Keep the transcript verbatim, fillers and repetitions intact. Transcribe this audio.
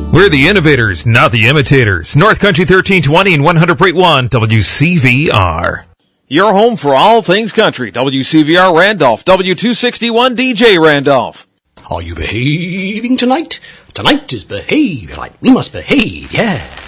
We're the innovators, not the imitators. North Country thirteen twenty and one hundred point one W C V R. Your home for all things country. W C V R Randolph, W two sixty-one D J Randolph. Are you behaving tonight? Tonight is behave. Like we must behave, yeah.